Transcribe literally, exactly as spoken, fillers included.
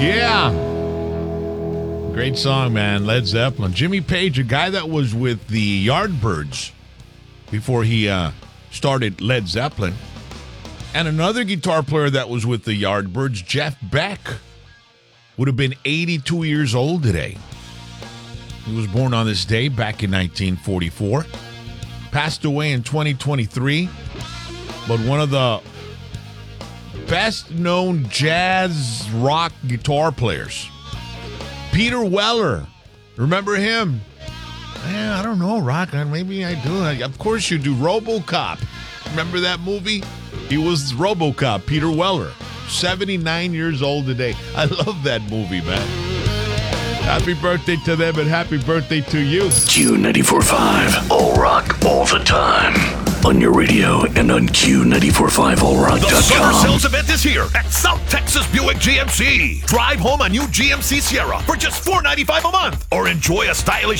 Yeah. Great song, man. Led Zeppelin. Jimmy Page, a guy that was with the Yardbirds before he uh, started Led Zeppelin. And another guitar player that was with the Yardbirds, Jeff Beck, would have been eighty-two years old today. He was born on this day back in nineteen forty-four. Passed away in twenty twenty-three. But one of the best-known jazz rock guitar players. Peter Weller. Remember him? Yeah, I don't know, Rock. Maybe I do. Of course you do. RoboCop. Remember that movie? He was RoboCop, Peter Weller. seventy-nine years old today. I love that movie, man. Happy birthday to them and happy birthday to you. Q ninety-four point five. All rock, all the time. On your radio and on Q ninety-four point five all rock dot com. The summer sales event is here at South Texas Buick G M C. Drive home a new G M C Sierra for just four hundred ninety-five dollars a month. Or enjoy a stylish